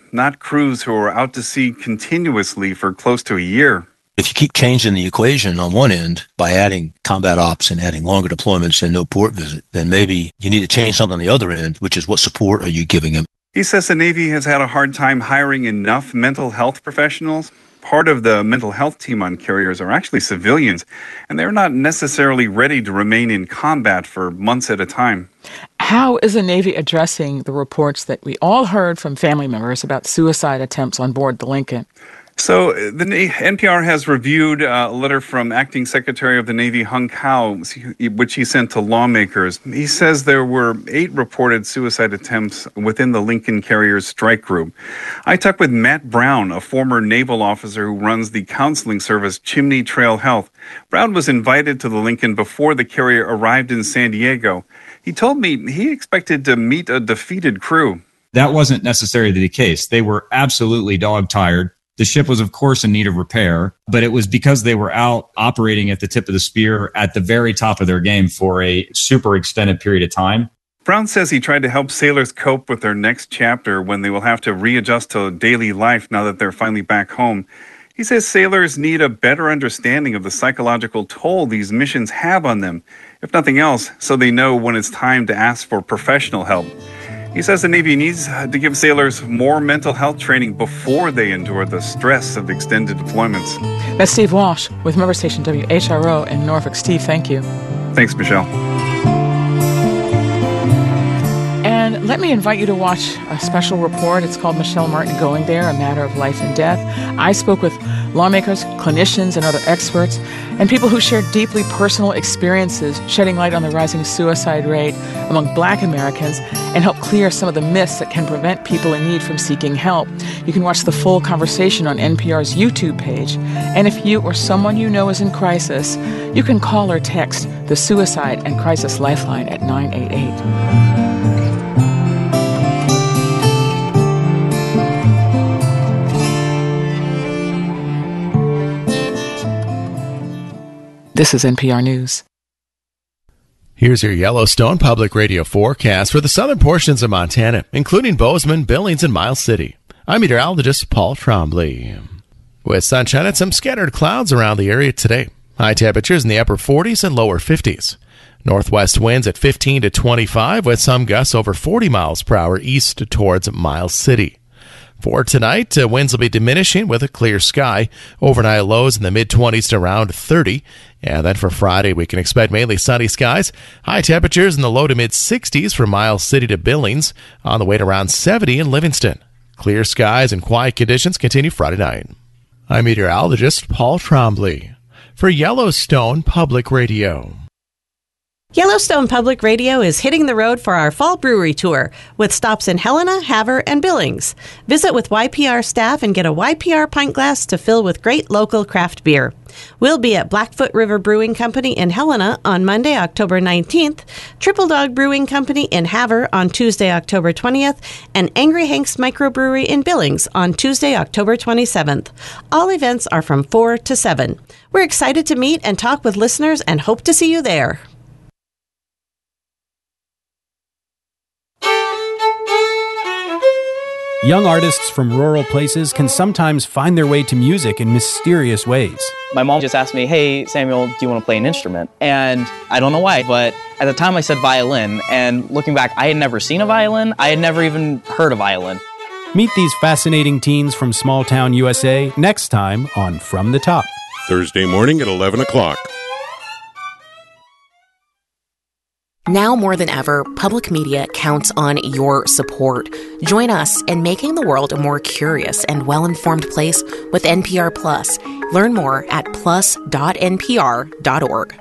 not crews who are out to sea continuously for close to a year. If you keep changing the equation on one end by adding combat ops and adding longer deployments and no port visit, then maybe you need to change something on the other end, which is what support are you giving them? He says the Navy has had a hard time hiring enough mental health professionals. Part of the mental health team on carriers are actually civilians, and they're not necessarily ready to remain in combat for months at a time. How is the Navy addressing the reports that we all heard from family members about suicide attempts on board the Lincoln? So the NPR has reviewed a letter from Acting Secretary of the Navy Hung Kao, which he sent to lawmakers. He says there were 8 reported suicide attempts within the Lincoln Carrier's strike group. I talked with Matt Brown, a former naval officer who runs the counseling service Chimney Trail Health. Brown was invited to the Lincoln before the carrier arrived in San Diego. He told me he expected to meet a defeated crew. That wasn't necessarily the case. They were absolutely dog-tired. The ship was, of course, in need of repair, but it was because they were out operating at the tip of the spear at the very top of their game for a super extended period of time. Brown says he tried to help sailors cope with their next chapter when they will have to readjust to daily life now that they're finally back home. He says sailors need a better understanding of the psychological toll these missions have on them, if nothing else, so they know when it's time to ask for professional help. He says the Navy needs to give sailors more mental health training before they endure the stress of extended deployments. That's Steve Walsh with member station WHRO in Norfolk. Steve, thank you. Thanks, Michelle. And let me invite you to watch a special report. It's called Michelle Martin Going There, A Matter of Life and Death. I spoke with lawmakers, clinicians, and other experts, and people who shared deeply personal experiences, shedding light on the rising suicide rate among Black Americans and help clear some of the myths that can prevent people in need from seeking help. You can watch the full conversation on NPR's YouTube page. And if you or someone you know is in crisis, you can call or text the Suicide and Crisis Lifeline at 988. This is NPR News. Here's your Yellowstone Public Radio forecast for the southern portions of Montana, including Bozeman, Billings, and Miles City. I'm meteorologist Paul Trombley. With sunshine and some scattered clouds around the area today. High temperatures in the upper 40s and lower 50s. Northwest winds at 15 to 25 with some gusts over 40 miles per hour east towards Miles City. For tonight, winds will be diminishing with a clear sky. Overnight lows in the mid-20s to around 30. And then for Friday, we can expect mainly sunny skies. High temperatures in the low to mid-60s from Miles City to Billings, on the way to around 70 in Livingston. Clear skies and quiet conditions continue Friday night. I'm meteorologist Paul Trombley for Yellowstone Public Radio. Yellowstone Public Radio is hitting the road for our fall brewery tour with stops in Helena, Havre, and Billings. Visit with YPR staff and get a YPR pint glass to fill with great local craft beer. We'll be at Blackfoot River Brewing Company in Helena on Monday, October 19th, Triple Dog Brewing Company in Havre on Tuesday, October 20th, and Angry Hank's Microbrewery in Billings on Tuesday, October 27th. All events are from 4 to 7. We're excited to meet and talk with listeners and hope to see you there. Young artists from rural places can sometimes find their way to music in mysterious ways. My mom just asked me, hey, Samuel, do you want to play an instrument? And I don't know why, but at the time I said violin. And looking back, I had never seen a violin. I had never even heard a violin. Meet these fascinating teens from small town USA next time on From the Top. Thursday morning at 11 o'clock. Now more than ever, public media counts on your support. Join us in making the world a more curious and well-informed place with NPR Plus. Learn more at plus.npr.org.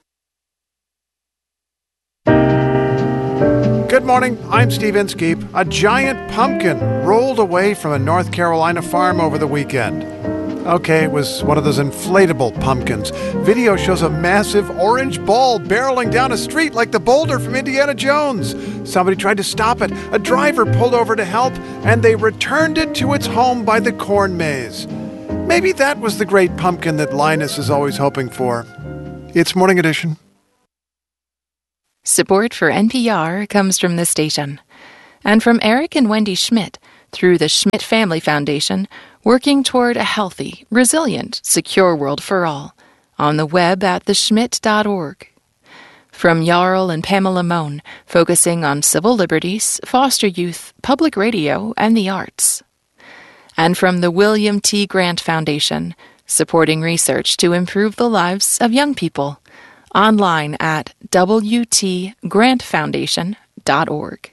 Good morning, I'm Steve Inskeep. A giant pumpkin rolled away from a North Carolina farm over the weekend. Okay, it was one of those inflatable pumpkins. Video shows a massive orange ball barreling down a street like the boulder from Indiana Jones. Somebody tried to stop it. A driver pulled over to help, and they returned it to its home by the corn maze. Maybe that was the great pumpkin that Linus is always hoping for. It's Morning Edition. Support for NPR comes from this station and from Eric and Wendy Schmidt, through the Schmidt Family Foundation, working toward a healthy, resilient, secure world for all, on the web at theschmidt.org. From Jarl and Pamela Mohn, focusing on civil liberties, foster youth, public radio, and the arts. And from the William T. Grant Foundation, supporting research to improve the lives of young people, online at wtgrantfoundation.org.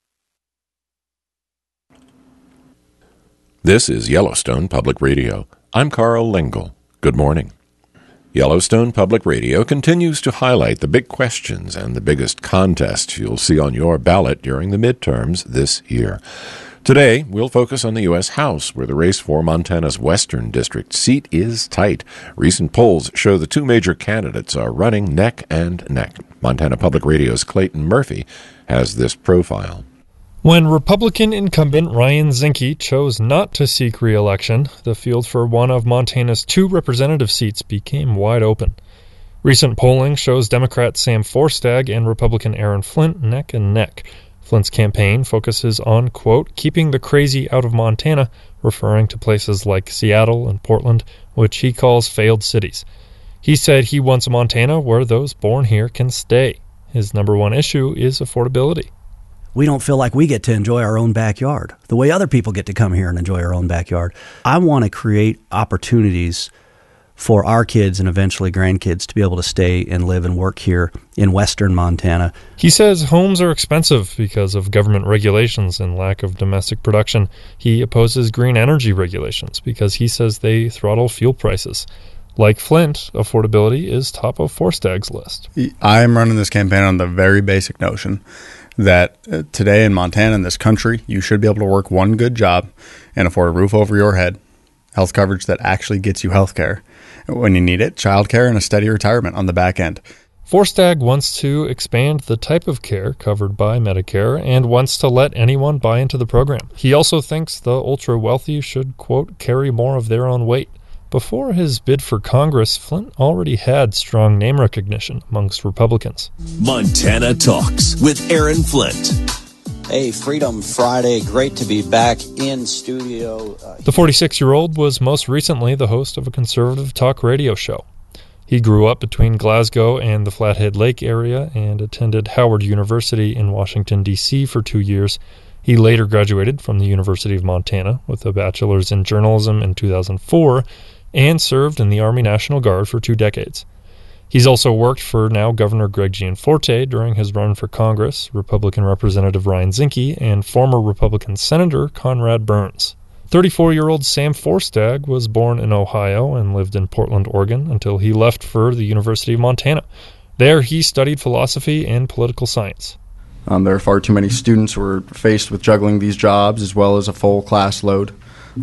This is Yellowstone Public Radio. I'm Carl Lingle. Good morning. Yellowstone Public Radio continues to highlight the big questions and the biggest contests you'll see on your ballot during the midterms this year. Today, we'll focus on the U.S. House, where the race for Montana's Western District seat is tight. Recent polls show the two major candidates are running neck and neck. Montana Public Radio's Clayton Murphy has this profile. When Republican incumbent Ryan Zinke chose not to seek re-election, the field for one of Montana's two representative seats became wide open. Recent polling shows Democrat Sam Forstag and Republican Aaron Flint neck and neck. Flint's campaign focuses on, quote, keeping the crazy out of Montana, referring to places like Seattle and Portland, which he calls failed cities. He said he wants a Montana where those born here can stay. His number one issue is affordability. We don't feel like we get to enjoy our own backyard the way other people get to come here and enjoy our own backyard. I want to create opportunities for our kids and eventually grandkids to be able to stay and live and work here in western Montana. He says homes are expensive because of government regulations and lack of domestic production. He opposes green energy regulations because he says they throttle fuel prices. Like Flint, affordability is top of Forstag's list. I'm running this campaign on the very basic notion that today in Montana, in this country, you should be able to work one good job and afford a roof over your head, health coverage that actually gets you health care when you need it, child care, and a steady retirement on the back end. Forstag wants to expand the type of care covered by Medicare and wants to let anyone buy into the program. He also thinks the ultra-wealthy should, quote, carry more of their own weight. Before his bid for Congress, Flint already had strong name recognition amongst Republicans. Montana Talks with Aaron Flint. Hey, Freedom Friday. Great to be back in studio. The 46-year-old was most recently the host of a conservative talk radio show. He grew up between Glasgow and the Flathead Lake area and attended Howard University in Washington, D.C. for 2 years. He later graduated from the University of Montana with a bachelor's in journalism in 2004 and served in the Army National Guard for 2 decades. He's also worked for now Governor Greg Gianforte during his run for Congress, Republican Representative Ryan Zinke, and former Republican Senator Conrad Burns. 34-year-old Sam Forstag was born in Ohio and lived in Portland, Oregon, until he left for the University of Montana. There, he studied philosophy and political science. There are far too many students who are faced with juggling these jobs as well as a full class load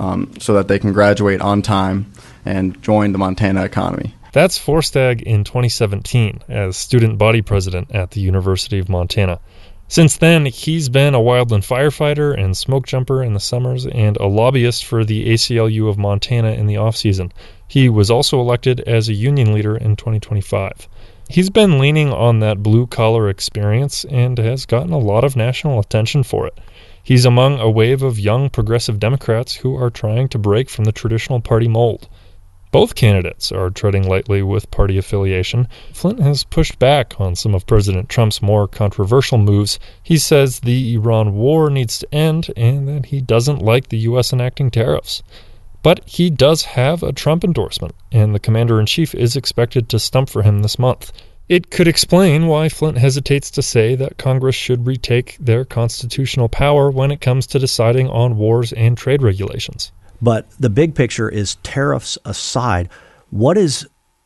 so that they can graduate on time and join the Montana economy. That's Forstag in 2017 as student body president at the University of Montana. Since then, he's been a wildland firefighter and smoke jumper in the summers and a lobbyist for the ACLU of Montana in the off-season. He was also elected as a union leader in 2025. He's been leaning on that blue-collar experience and has gotten a lot of national attention for it. He's among a wave of young progressive Democrats who are trying to break from the traditional party mold. Both candidates are treading lightly with party affiliation. Flint has pushed back on some of President Trump's more controversial moves. He says the Iran war needs to end and that he doesn't like the U.S. enacting tariffs. But he does have a Trump endorsement, and the commander-in-chief is expected to stump for him this month. It could explain why Flint hesitates to say that Congress should retake their constitutional power when it comes to deciding on wars and trade regulations. But the big picture is, tariffs aside, what is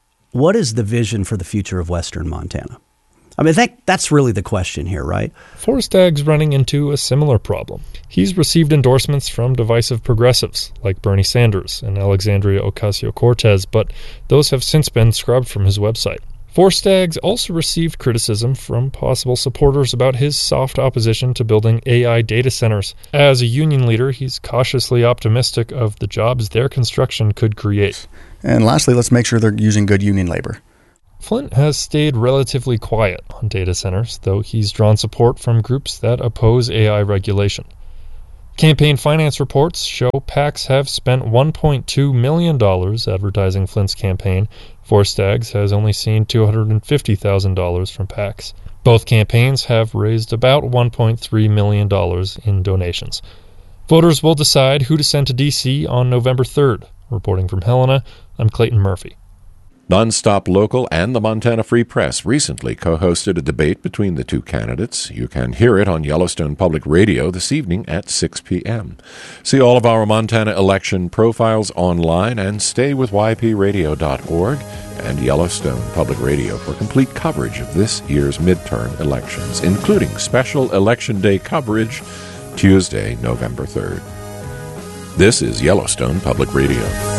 the vision for the future of western Montana? I mean, that's really the question here, right? Forstag's running into a similar problem. He's received endorsements from divisive progressives like Bernie Sanders and Alexandria Ocasio-Cortez, but those have since been scrubbed from his website. Forstag's also received criticism from possible supporters about his soft opposition to building AI data centers. As a union leader, he's cautiously optimistic of the jobs their construction could create. And lastly, let's make sure they're using good union labor. Flint has stayed relatively quiet on data centers, though he's drawn support from groups that oppose AI regulation. Campaign finance reports show PACs have spent $1.2 million advertising Flint's campaign. Four Stags has only seen $250,000 from PACs. Both campaigns have raised about $1.3 million in donations. Voters will decide who to send to D.C. on November 3rd. Reporting from Helena, I'm Clayton Murphy. Nonstop Local and the Montana Free Press recently co-hosted a debate between the two candidates. You can hear it on Yellowstone Public Radio this evening at 6 p.m. See all of our Montana election profiles online and stay with ypradio.org and Yellowstone Public Radio for complete coverage of this year's midterm elections, including special Election Day coverage Tuesday, November 3rd. This is Yellowstone Public Radio.